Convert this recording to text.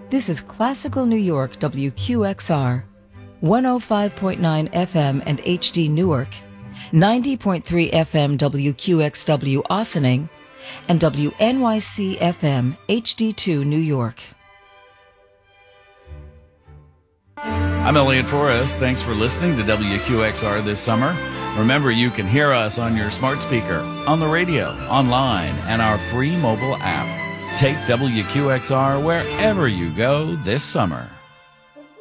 This is Classical New York WQXR, 105.9 FM and HD Newark, 90.3 FM WQXW Ossining, and WNYC FM HD2 New York. I'm Elliot Forrest. Thanks for listening to WQXR this summer. Remember, you can hear us on your smart speaker, on the radio, online, and our free mobile app. Take WQXR wherever you go this summer.